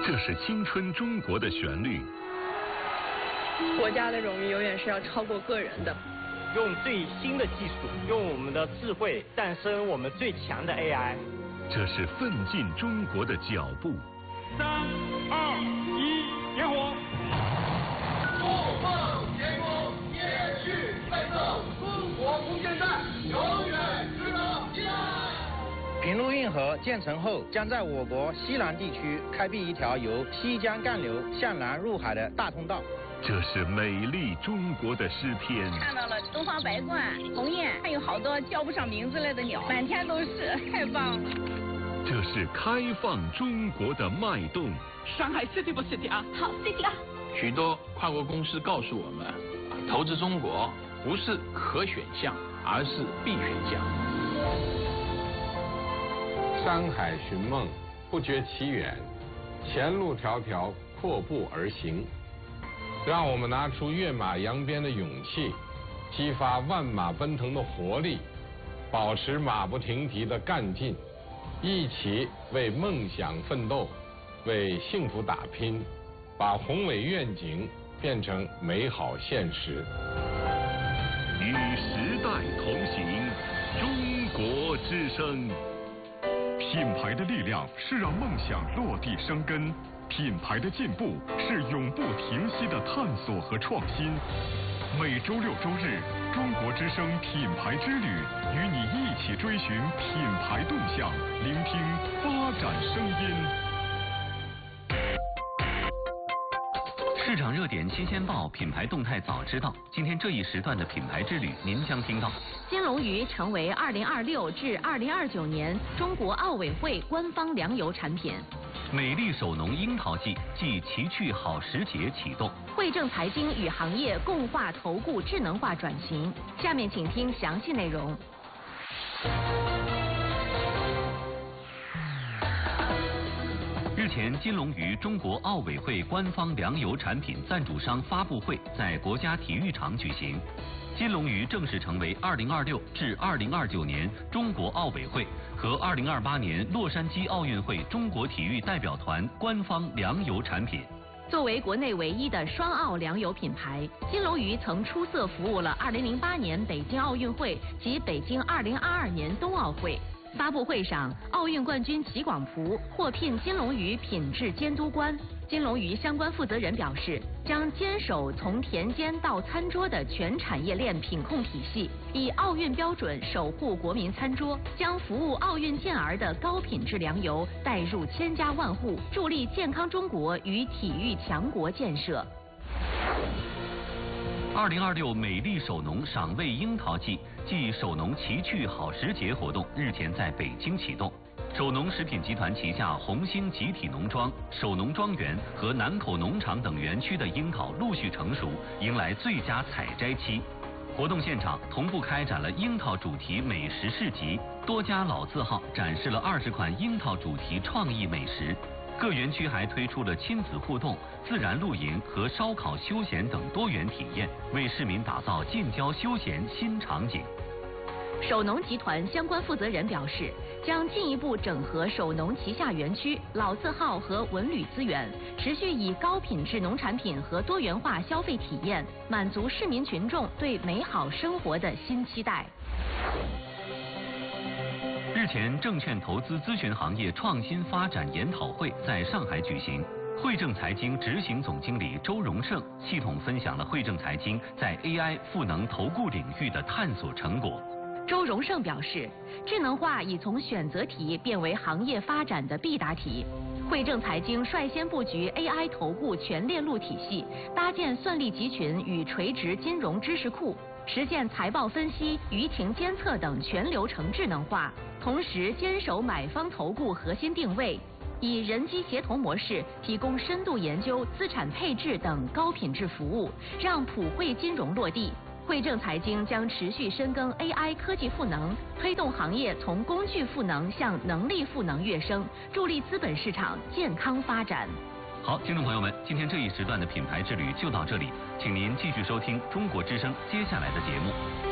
这是青春中国的旋律。 国家的荣誉永远是要超过个人的。 用最新的技术，用我们的智慧诞生我们最强的 AI。 这是奋进中国的脚步。 3、2、1，点火！ 不放前功，延续奋斗，中国空间站永远值得期待。 平陆运河建成后，将在我国西南地区开辟一条由西江干流向南入海的大通道。 这是美丽中国的诗篇。 看到了东方白鹳、鸿雁，还有好多叫不上名字来的鸟，满天都是，太棒了。 这是开放中国的脉动。 上海 City 不 City 啊？ 好 City 啊！ 许多跨国公司告诉我们，投资中国不是可选项，而是必选项。 山海寻梦，不觉其远，前路迢迢，阔步而行。让我们拿出跃马扬鞭的勇气，激发万马奔腾的活力，保持马不停蹄的干劲，一起为梦想奋斗，为幸福打拼，把宏伟愿景变成美好现实。 与时代同行，中国之声。 品牌的力量是让梦想落地生根。品牌的进步是永不停息的探索和创新。每周六周日，中国之声品牌之旅，与你一起追寻品牌动向，聆听发展声音。 市场热点新鲜报，品牌动态早知道。今天这一时段的品牌之旅，您将听到： 金龙鱼成为2026至2029年中国奥委会官方粮油产品。 美丽首农樱桃季暨奇趣好时节启动。 汇正财经与行业共话投顾智能化转型。下面请听详细内容。 日前，金龙鱼中国奥委会官方粮油产品赞助商发布会在国家体育场举行。金龙鱼正式成为2026至2029年中国奥委会和2028年洛杉矶奥运会中国体育代表团官方粮油产品。 作为国内唯一的双奥粮油品牌，金龙鱼曾出色服务了2008年北京奥运会及北京2022年冬奥会。发布会上，奥运冠军齐广璞获聘金龙鱼品质监督官。金龙鱼相关负责人表示，将坚守从田间到餐桌的全产业链品控体系，以奥运标准守护国民餐桌，将服务奥运健儿的高品质粮油带入千家万户，助力健康中国与体育强国建设。 2026美丽首农赏味樱桃季暨首农奇趣好时节活动日前在北京启动。首农食品集团旗下红星集体农庄、首农庄园和南口农场等园区的樱桃陆续成熟，迎来最佳采摘期。活动现场同步开展了樱桃主题美食市集，多家老字号展示了20款樱桃主题创意美食。各园区还推出了亲子互动、自然露营和烧烤休闲等多元体验，为市民打造近郊休闲新场景。 首农集团相关负责人表示，将进一步整合首农旗下园区、老字号和文旅资源，持续以高品质农产品和多元化消费体验，满足市民群众对美好生活的新期待。 日前，证券投资咨询行业创新发展研讨会在上海举行。汇正财经执行总经理周荣胜系统分享了汇正财经在 AI 赋能投顾领域的探索成果。 周荣胜表示，智能化已从选择题变为行业发展的必答题。汇正财经率先布局 AI 投顾全链路体系，搭建算力集群与垂直金融知识库，实现财报分析、舆情监测等全流程智能化，同时坚守买方投顾核心定位，以人机协同模式提供深度研究、资产配置等高品质服务，让普惠金融落地。汇正财经将持续深耕 AI 科技赋能，推动行业从工具赋能向能力赋能跃升，助力资本市场健康发展。 好，听众朋友们，今天这一时段的品牌之旅就到这里，请您继续收听中国之声接下来的节目。